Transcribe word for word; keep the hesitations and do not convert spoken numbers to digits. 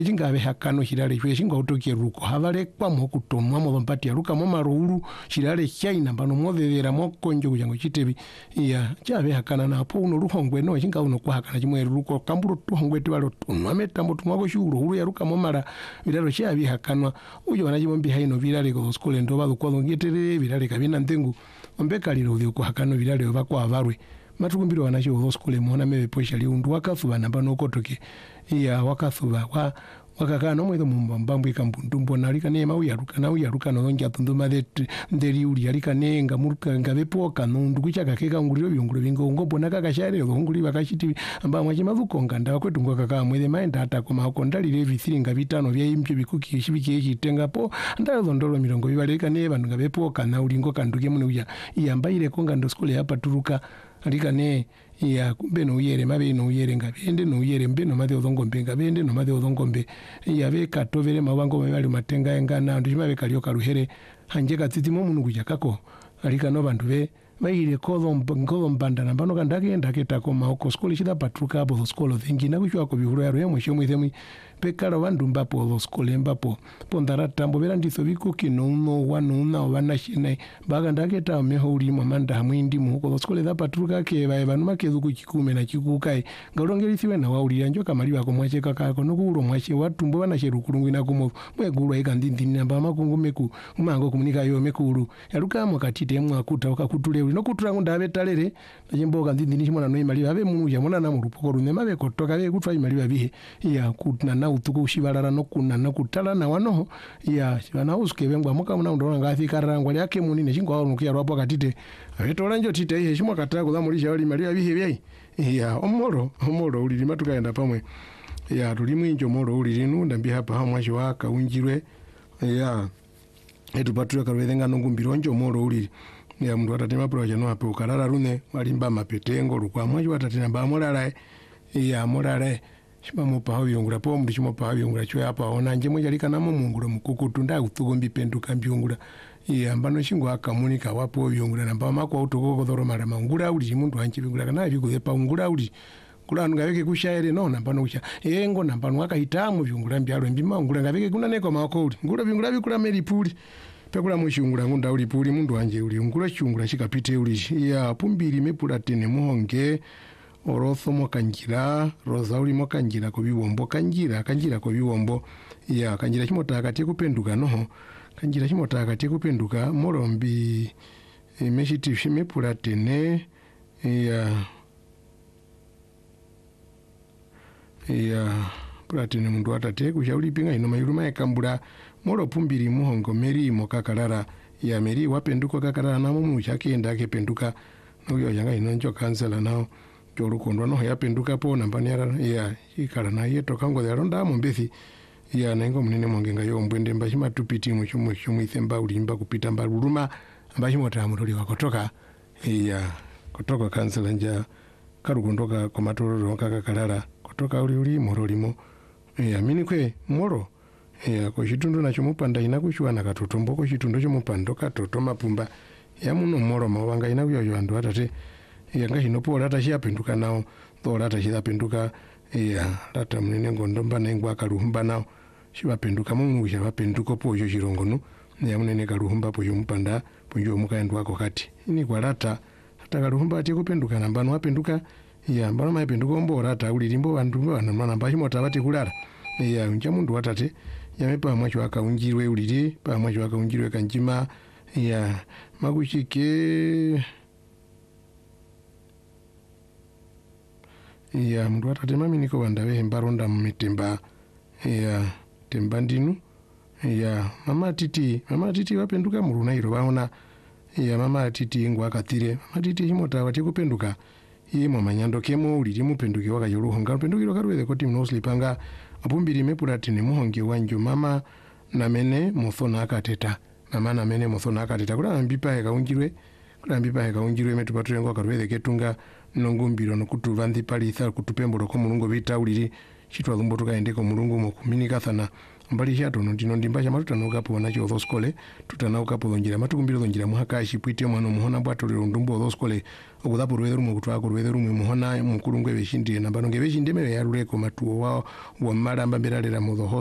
Jinga be hakano shirale chwe shinga utoke ruko havale kwa mokuto mwamo mpati ya ruka mwama ruuru shirale chaina bano mwovevera mwakonjo kujango chitebi ya chabe hakana na po uno ruhongwe no shinga uno kwa hakana chimwe ruko kamburo tuhongwe tiwalo tunwame tambo tumwako shuru huru ya ruka mwamara viralo chabi hakanwa ujo wanajimombi haino virale kwa skole ndo balu kwa ngetere virale kabina ntengu ombeka lilo vyo kwa hakano virale ovakwa avarwe matukumbiro wanacho hoskole mwana mewe posha liundu wakafuba namba nokotoke iya wakafuba wa wakaka no mwedo mumbambu ikambundumbo nalika ne mawu yaruka na uyaruka no ngya tunduma de nderi uri yarika nenga muruka ngabepoka no ndukuchaka keka nguriro byunguro bingo ngombo nakakashare nguri bakashiti amba mwachi mavukonga ndawa kwetu ngokaka mwede maenda atakoma akondalire vithiringa bitano bya impye bikuki shibiki ekitengapo ndazo ndolo mirongo bibaleka ne bantu ngabepoka na ulingo kanduke mune uya iyambaire konga ndo skole hapa turuka alika ne ya kumbe no yere mabe no yere ngabende no yere mbe no made odongombe ngabende no made odongombe ya beka tovere mabango bali matenga engana ndishima beka lyoka ruhere hanje katitimo munu kujakako alika no bantu be maile kozo ngozo mbanda na bano kandake ndaketa ko maoko skole chida patruka abo skole thingi na kuchwa ko bihuru yaro yemwe shemwe themi pekara wandu mbapo lo skole mbapo pondara tambo bera nditho bikuki no no wanu na wana shine baga ndaketa meho uri mu manda hamwindi mu ko skole da patruka ke bae banu makezu ku kikume na kikukai ngalongelisiwe na wauli yanjo kamali bako mwache kakako no kuuro mwache watumbo bana sheru kurungu na kumo mweguru aika ndindi namba makungu meku umango kumunika yo mekuru yaruka mu katite mu akuta okakutule no kutura ndabe talere njimboga ndindi nishimona no imali babe munu ya mona na murupoko runne mabe kotoka be kutwa imali babihe ya kutna na utuko shibarara no kunna na kutala na wano ya bana uske bengwa muka muna ndona ngathi karangwa yake munine shingo awo nukia rwapo katite abetola njo tite ihe shimwa katako za mulisha wali imali babihe byai ya omoro omoro uli limatuka enda pamwe ya tulimu injo moro uli linu ndambi hapa hamwashi waka unjirwe ya etu patruka karwedenga nongumbiro njo moro uli ya mndu atatema proje no ape ukarara rune walimba mapetengo lukwa mwaji watatina ba molala ya molala shima mopa hawo yongura po mndu shima pa hawo yongura chwe hapa ona nje mmoja lika namo mungulo mukukutu nda utugombi penduka mbyongura ya mbano shingo akamunika wapo yongura namba makwa utogoko dhoro mara mangura uli mundu anchibingura kana biguze pa ungura uli kula ngabeke kushaire no nambano usha engo nambano akahitamu byongura mbyalo mbima ngura ngabeke kuna neko mako uli ngura byongura bikula melipuli pekula mushungura ngunda uli puli mundu wanje uli ngula shungura shikapite uli ya pumbiri mepula tene muhonge orotho mokanjira roza uli mokanjira ko biwombo kanjira kanjira ko biwombo ya kanjira chimota kati kupenduka noho kanjira chimota kati kupenduka morombi meshiti shimepula tene ya ya platine mundu atate kushauri pinga ino mayuruma yakambura moro pumbiri muhongo meri mokakarara ya meri wapenduka kakarara na mumu chake ndake penduka no yanga ino njo kansela nao jorukondwa no yapenduka po nambani ya ikara na yeto kango ya ronda mombethi ya nango munene mongenga yo mbwende mbashima tupiti mu chumu chumu ithemba ulimba kupita mbaruruma ambashimo tamuruli wakotoka ya kotoka kansela nja karukondoka komatoro kakakarara kotoka uli uli morolimo ya mini kwe moro ya ko chitundu nacho mupanda ina kuchwana katotombo ko chitundu cho mupando katoto mapumba ya muno moro mawanga ina kuyo yo andu atate ya ngahi no po lata chia penduka nao to lata chia penduka ya lata munene ngondomba nengwa kaluhumba nao shiba penduka mungu ya bapenduko po yo chirongono ya munene kaluhumba po yo mupanda po yo mukaendwa ko kati ini kwa lata hata kaluhumba ati kupenduka nambano wapenduka ya mbano maipenduka ombo lata uli limbo bantu bana mwana mbashi mota bati kulala ya unja mundu watate yamepa mwacho akaunjirwe ulili pa mwacho akaunjirwe kanjima ya makuchike ya mundu watate mami niko wandawe mbaronda mmitemba ya temba ndinu ya mama titi mama titi wapenduka muruna iro baona ya mama titi ngwa katire mama titi himota wati kupenduka yemo manyando kemo ulili mupenduki wakayoluhonga pendukiro karweze koti mnoslipanga apumbiri mepulatine muhonge wanjo mama namene muthona akateta mama namene muthona akateta kula mbipa ekaunjirwe kula mbipa ekaunjirwe metupatulengo akarweze ketunga nongumbiro nokutuva ndipalitha kutupembolo ko mulungu bita ulili chitwa lumbo tukaendeko mulungu mukuminika thana mbali shato no ndino ndimba chama tutanoka pona cho skole tutanoka po njira matukumbiro njira muhaka shipwite mwana muhona bwato lero ndumbo tho skole okudapo rwethe rumwe kutwa ko rwethe rumwe muhona mukuru ngwe beshindire nambano nge beshinde me yarureko matuo wa wa malamba beralera mu